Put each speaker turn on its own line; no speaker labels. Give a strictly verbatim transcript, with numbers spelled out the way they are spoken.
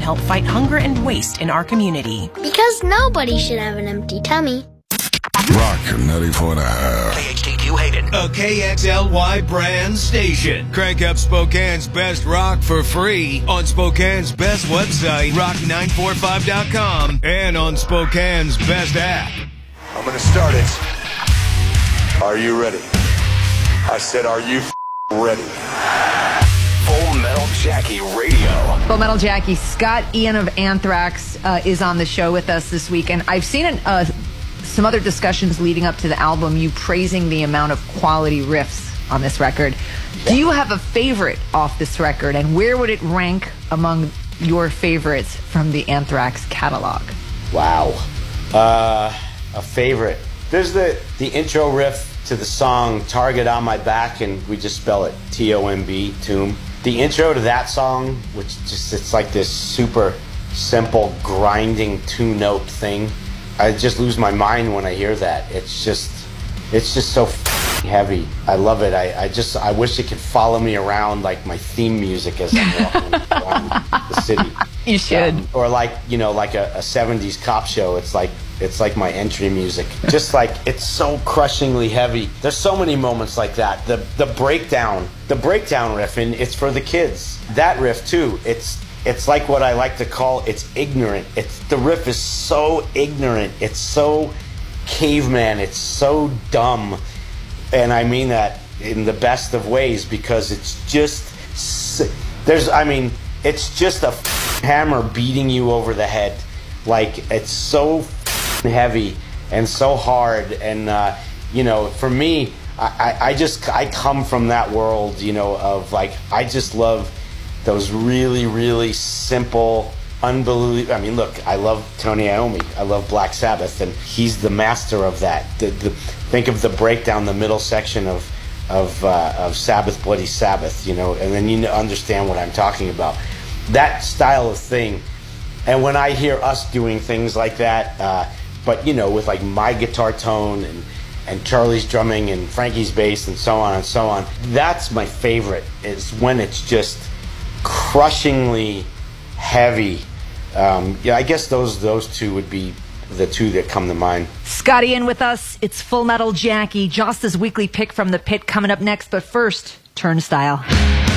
help fight hunger and waste in our community.
Because nobody should have an empty tummy.
Rock ninety-four and a half.
K H T Q Hayden.
A K X L Y brand station. Crank up Spokane's best rock for free on Spokane's best website, rock nine forty-five dot com, and on Spokane's best app.
I'm gonna start it. Are you ready? I said, are you ready?
Full Metal Jackie Radio.
Full Metal Jackie, Scott Ian of Anthrax uh, is on the show with us this week, and I've seen an, uh, some other discussions leading up to the album, you praising the amount of quality riffs on this record. Do you have a favorite off this record, and where would it rank among your favorites from the Anthrax catalog?
Wow. Uh, a favorite. There's the, the intro riff to the song Target on My Back, and we just spell it T O M B, Tomb. The intro to that song, which just, it's like this super simple, grinding two-note thing. I just lose my mind when I hear that. It's just, it's just so heavy. I love it. I, I just, I wish it could follow me around like my theme music as I'm walking around the city.
You should.
Um, or like, you know, like a, a seventies cop show. It's like, it's like my entry music. Just like, it's so crushingly heavy. There's so many moments like that. The the breakdown, the breakdown riff, and it's for the kids. That riff too. It's it's like what I like to call, it's ignorant. It's the riff is so ignorant. It's so caveman. It's so dumb, and I mean that in the best of ways, because it's just there's. I mean, it's just a hammer beating you over the head. Like, it's so heavy and so hard, and uh, you know, for me, I, I just I come from that world, you know, of like, I just love those really, really simple, unbelievable. I mean, look, I love Tony Iommi, I love Black Sabbath, and he's the master of that. The, the, think of the breakdown, the middle section of of uh, of Sabbath, Bloody Sabbath, you know, and then you understand what I'm talking about. That style of thing. And when I hear us doing things like that, uh, but, you know, with like my guitar tone and, and Charlie's drumming and Frankie's bass and so on and so on, that's my favorite, is when it's just crushingly heavy. Um, yeah, I guess those those two would be the two that come to mind.
Scott Ian with us. It's Full Metal Jackie. Josta's weekly pick from the pit coming up next, but first, Turnstile.